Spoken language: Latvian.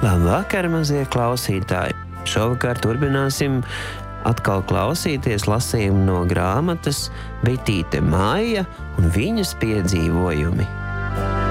Labvakar, mazie klausītāji! Šovakar turpināsim atkal klausīties lasījumu no grāmatas Bitīte Maija un viņas piedzīvojumi.